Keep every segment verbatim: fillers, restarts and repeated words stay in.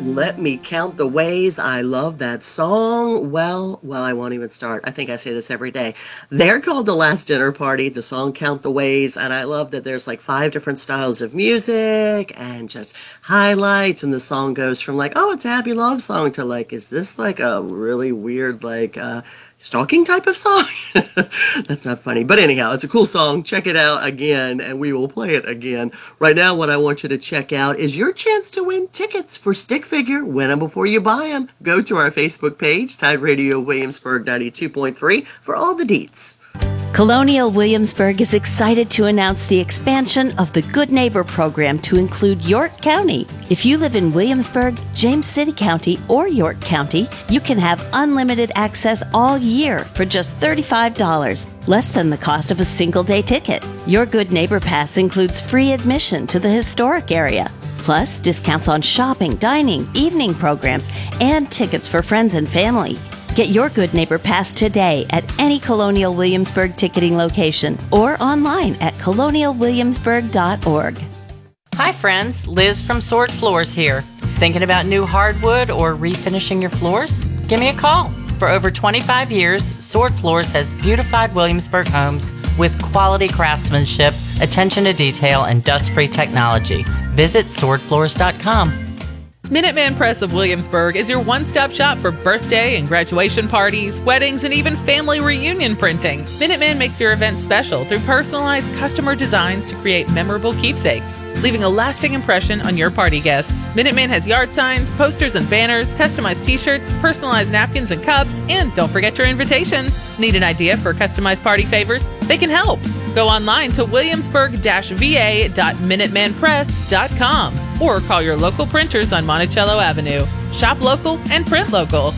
Let Me Count the Ways. I love that song. Well, well, I won't even start. I think I say this every day. They're called The Last Dinner Party, the song Count the Ways, and I love that there's like five different styles of music and just highlights, and the song goes from like, oh, it's a happy love song to like, is this like a really weird, like, uh, stalking type of song? That's not funny. But anyhow, it's a cool song. Check it out again, and we will play it again. Right now, what I want you to check out is your chance to win tickets for Stick Figure. Win them before you buy them. Go to our Facebook page, Tide Radio Williamsburg ninety-two point three, for all the deets. Colonial Williamsburg is excited to announce the expansion of the Good Neighbor program to include York County. If you live in Williamsburg, James City County, or York County, you can have unlimited access all year for just thirty-five dollars, less than the cost of a single-day ticket. Your Good Neighbor Pass includes free admission to the historic area, plus discounts on shopping, dining, evening programs, and tickets for friends and family. Get your Good Neighbor Pass today at any Colonial Williamsburg ticketing location or online at colonial williamsburg dot org. Hi friends, Liz from Sword Floors here. Thinking about new hardwood or refinishing your floors? Give me a call. For over twenty-five years, Sword Floors has beautified Williamsburg homes with quality craftsmanship, attention to detail, and dust-free technology. Visit sword floors dot com. Minuteman Press of Williamsburg is your one-stop shop for birthday and graduation parties, weddings, and even family reunion printing. Minuteman makes your event special through personalized customer designs to create memorable keepsakes, leaving a lasting impression on your party guests. Minuteman has yard signs, posters and banners, customized t-shirts, personalized napkins and cups, and don't forget your invitations. Need an idea for customized party favors? They can help. Go online to williamsburg v a dot minuteman press dot com or call your local printers on Monticello Avenue. Shop local and print local.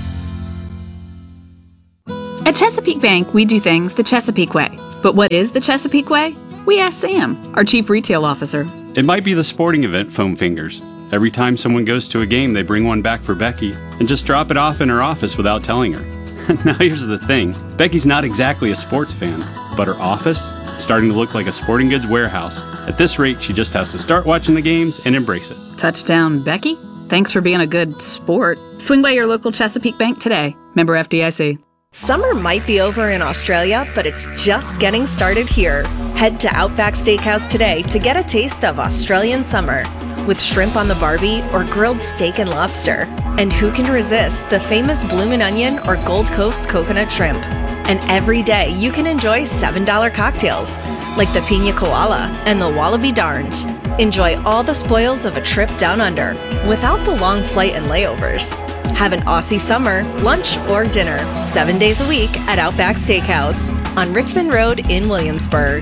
At Chesapeake Bank, we do things the Chesapeake way. But what is the Chesapeake way? We asked Sam, our Chief Retail Officer. It might be the sporting event foam fingers. Every time someone goes to a game, they bring one back for Becky and just drop it off in her office without telling her. Now here's the thing. Becky's not exactly a sports fan, but her office is starting to look like a sporting goods warehouse. At this rate, she just has to start watching the games and embrace it. Touchdown, Becky. Thanks for being a good sport. Swing by your local Chesapeake Bank today. Member F D I C. Summer might be over in Australia, but it's just getting started here. Head to Outback Steakhouse today to get a taste of Australian summer with shrimp on the barbie or grilled steak and lobster. And who can resist the famous bloomin' onion or Gold Coast coconut shrimp? And every day you can enjoy seven dollar cocktails like the Pina Koala and the Wallaby Darned. Enjoy all the spoils of a trip down under without the long flight and layovers. Have an Aussie summer, lunch or dinner, seven days a week at Outback Steakhouse on Richmond Road in Williamsburg.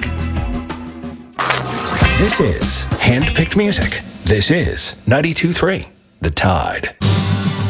This is hand-picked music. This is ninety-two point three, The Tide.